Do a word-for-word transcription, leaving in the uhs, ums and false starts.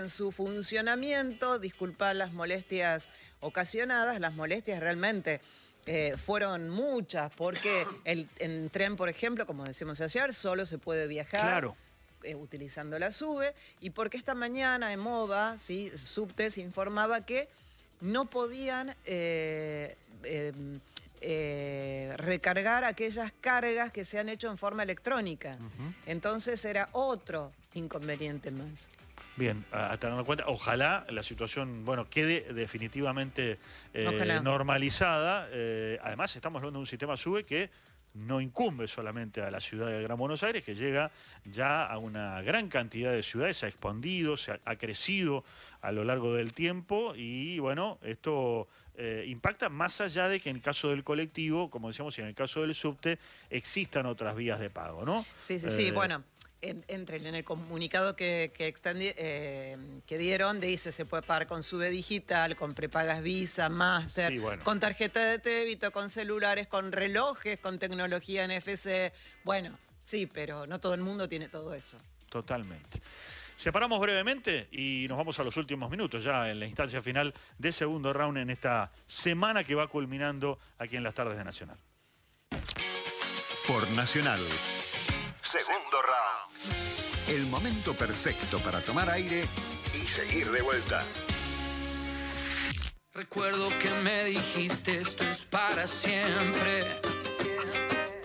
En su funcionamiento, disculpa las molestias ocasionadas, las molestias realmente eh, fueron muchas, porque el, en tren, por ejemplo, como decíamos ayer, solo se puede viajar. Claro. Eh, utilizando la SUBE, y porque esta mañana en MOVA, ¿sí? Subte se informaba que no podían eh, eh, eh, recargar aquellas cargas que se han hecho en forma electrónica. Uh-huh. Entonces era otro inconveniente más. Bien, a, a tener en cuenta, ojalá la situación, bueno, quede definitivamente eh, normalizada. Eh, además, estamos hablando de un sistema SUBE que no incumbe solamente a la ciudad de Gran Buenos Aires, que llega ya a una gran cantidad de ciudades, se ha expandido, se ha, ha crecido a lo largo del tiempo y, bueno, esto eh, impacta más allá de que en el caso del colectivo, como decíamos, y en el caso del subte, existan otras vías de pago, ¿no? Sí, sí, eh, sí, bueno. En, entre, en el comunicado que, que, extendi, eh, que dieron, dice se puede pagar con SUBE digital, con prepagas Visa, Master, sí, bueno. con tarjeta de débito, con celulares, con relojes, con tecnología N F C. Bueno, sí, pero no todo el mundo tiene todo eso. Totalmente. Separamos brevemente y nos vamos a los últimos minutos, ya en la instancia final del segundo round en esta semana que va culminando aquí en las tardes de Nacional. Por Nacional. Segundo round. El momento perfecto para tomar aire y seguir de vuelta. Recuerdo que me dijiste esto es para siempre.